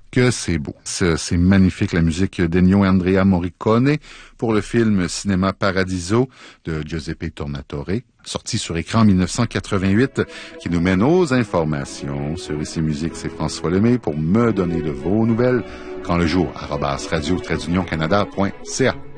que c'est beau. C'est magnifique, la musique d'Ennio et Andrea Morricone pour le film Cinéma Paradiso de Giuseppe Tornatore, sorti sur écran en 1988, qui nous mène aux informations sur Ici Musique. C'est François Lemay pour me donner de vos nouvelles quand le jour, @radio-canada.ca.